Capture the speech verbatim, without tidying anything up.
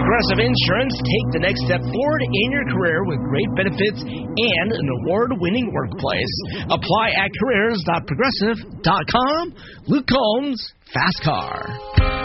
Progressive Insurance, take the next step forward in your career with great benefits and an award-winning workplace. Apply at careers dot progressive dot com. Luke Combs, Fast Car.